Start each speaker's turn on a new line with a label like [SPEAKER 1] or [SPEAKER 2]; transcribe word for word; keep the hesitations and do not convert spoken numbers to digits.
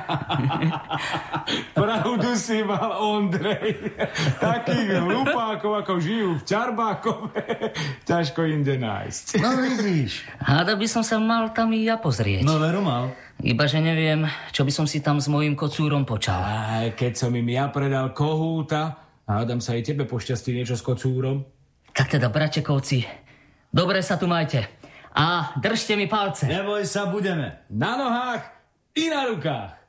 [SPEAKER 1] Pravdu si mal, Ondrej. Takých hlupákov, ako žijú v Čarbákove, ťažko inde nájsť.
[SPEAKER 2] No vidíš.
[SPEAKER 3] Háda by som sa mal tam i ja pozrieť.
[SPEAKER 2] No veru mal.
[SPEAKER 3] Ibaže neviem, čo by som si tam s mojím kocúrom počal.
[SPEAKER 1] Aj keď som im ja predal kohúta, hádam sa aj tebe pošťastí niečo s kocúrom.
[SPEAKER 3] Tak teda, bračekovci, dobre sa tu majte. A držte mi palce.
[SPEAKER 2] Neboj sa, budeme.
[SPEAKER 1] Na nohách i na rukách.